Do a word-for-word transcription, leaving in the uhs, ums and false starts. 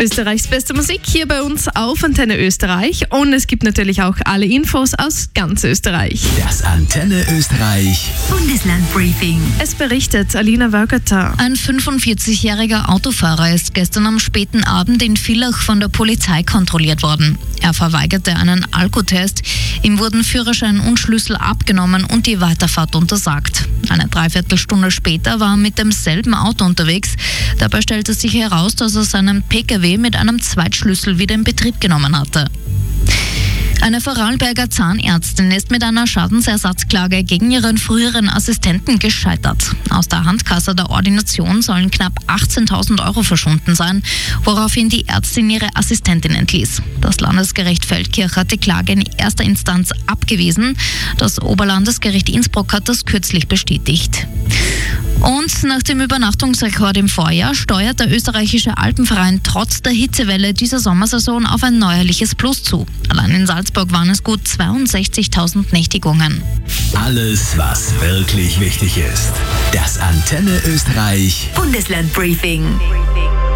Österreichs beste Musik hier bei uns auf Antenne Österreich und es gibt natürlich auch alle Infos aus ganz Österreich. Das Antenne Österreich Bundeslandbriefing. Es berichtet Alina Wörgerter. Ein fünfundvierzigjähriger Autofahrer ist gestern am späten Abend in Villach von der Polizei kontrolliert worden. Er verweigerte einen Alkotest. Ihm wurden Führerschein und Schlüssel abgenommen und die Weiterfahrt untersagt. Eine Dreiviertelstunde später war er mit demselben Auto unterwegs. Dabei stellte sich heraus, dass er seinen Pkw mit einem Zweitschlüssel wieder in Betrieb genommen hatte. Eine Vorarlberger Zahnärztin ist mit einer Schadensersatzklage gegen ihren früheren Assistenten gescheitert. Aus der Handkasse der Ordination sollen knapp achtzehntausend Euro verschwunden sein, woraufhin die Ärztin ihre Assistentin entließ. Das Landesgericht Feldkirch hat die Klage in erster Instanz abgewiesen. Das Oberlandesgericht Innsbruck hat das kürzlich bestätigt. Und nach dem Übernachtungsrekord im Vorjahr steuert der österreichische Alpenverein trotz der Hitzewelle dieser Sommersaison auf ein neuerliches Plus zu. Allein in Salzburg waren es gut zweiundsechzigtausend Nächtigungen. Alles, was wirklich wichtig ist. Das Antenne Österreich Bundeslandbriefing.